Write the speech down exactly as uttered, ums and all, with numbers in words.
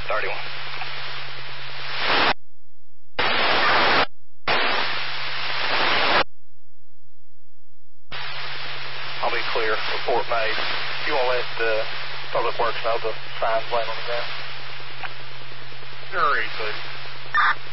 thirty-one. I'll be clear. Report made. If you want to let the Public Works know the signs laying on the ground. Sure, easily.